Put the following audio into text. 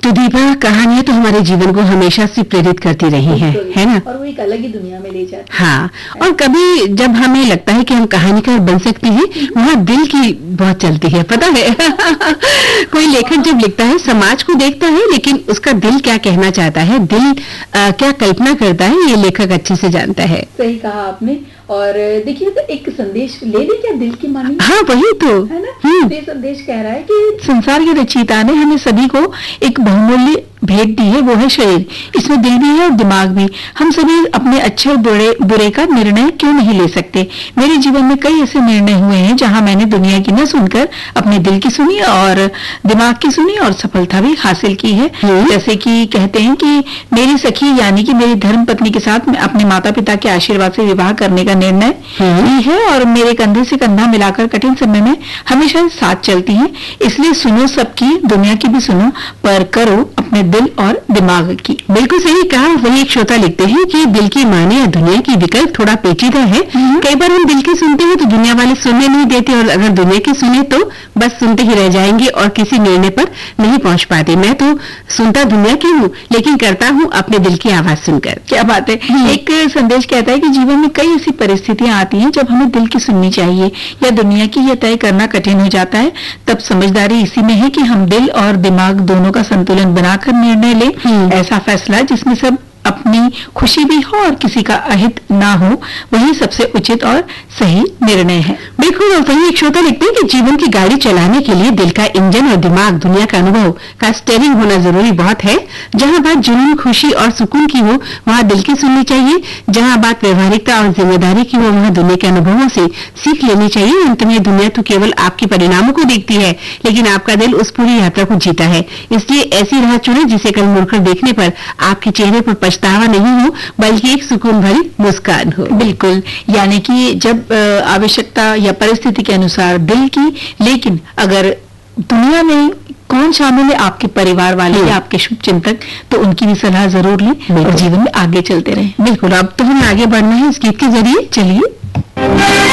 तो दीपा, कहानियां तो हमारे जीवन को हमेशा से प्रेरित करती रही हैं, है ना? और वो एक अलग ही दुनिया में ले जाती है। हाँ, और कभी जब हमें लगता है कि हम कहानीकार बन सकते हैं, वहाँ दिल की बहुत चलती है, पता है? कोई लेखक जब लिखता है समाज को देखता है, लेकिन उसका दिल क्या कहना चाहता है, दिल क्या कल्पना करता है, ये लेखक अच्छे से जानता है। सही कहा आपने। और देखिए, तो एक संदेश ले लें क्या दिल की मानी? हाँ, वही तो है ना। ये संदेश कह रहा है कि संसार के रचयिता ने हमें सभी को एक बहुमूल्य भेंट दी है, वो है शरीर। इसमें दिल भी है और दिमाग भी। हम सभी अपने अच्छे और बुरे का निर्णय क्यों नहीं ले सकते? मेरे जीवन में कई ऐसे निर्णय हुए हैं जहां मैंने दुनिया की न सुनकर अपने दिल की सुनी और दिमाग की सुनी और सफलता भी हासिल की है। जैसे कि कहते हैं कि मेरी सखी यानी कि मेरी धर्म पत्नी के साथ मैं अपने माता पिता के आशीर्वाद से विवाह करने का निर्णय ली है और मेरे कंधे से कंधा मिलाकर कठिन समय में हमेशा साथ चलती हैं। इसलिए सुनो सबकी, दुनिया की भी सुनो, पर करो अपने दिल और दिमाग की। बिल्कुल सही कहा। वही एक श्रोता लिखते हैं कि दिल की माने या दुनिया की विकल्प थोड़ा पेचीदा है। कई बार हम दिल की सुनते हैं तो दुनिया वाले सुनने नहीं देते, और अगर दुनिया की सुने तो बस सुनते ही रह जाएंगे और किसी निर्णय पर नहीं पहुंच पाते। मैं तो सुनता दुनिया की हूँ, लेकिन करता हूँ अपने दिल की आवाज सुनकर। क्या बात है। एक संदेश कहता है कि जीवन में कई ऐसी परिस्थितियां आती हैं जब हमें दिल की सुननी चाहिए या दुनिया की, यह तय करना कठिन हो जाता है। तब समझदारी इसी में है कि हम दिल और दिमाग दोनों का संतुलन बनाकर निर्णय ले। ऐसा फैसला जिसमें सब अपनी खुशी भी हो और किसी का अहित ना हो, वही सबसे उचित और सही निर्णय है। बिल्कुल। और वही एक श्रोता लिखते हैं कि जीवन की गाड़ी चलाने के लिए दिल का इंजन और दिमाग दुनिया का अनुभव का स्टीयरिंग होना जरूरी बहुत है। जहां बात जुनून, खुशी और सुकून की हो, वहां दिल की सुननी चाहिए। जहां बात व्यवहारिकता और जिम्मेदारी की हो, वहां दुनिया के अनुभवों से सीख लेनी चाहिए। अंत में दुनिया तो केवल आपके परिणामों को देखती है, लेकिन आपका दिल उस पूरी यात्रा को जीता है। इसलिए ऐसी राह चुने जिसे कल मुड़कर देखने पर आपके चेहरे पर पछतावा नहीं हो, बल्कि एक सुकून भरी मुस्कान हो। बिल्कुल। यानी कि जब आवश्यकता या परिस्थिति के अनुसार दिल की, लेकिन अगर दुनिया में कौन शामिल है, आपके परिवार वाले या आपके शुभ चिंतक, तो उनकी भी सलाह जरूर लें और जीवन में आगे चलते रहें। बिल्कुल। अब तो हमें आगे बढ़ना है इस गीत के जरिए। चलिए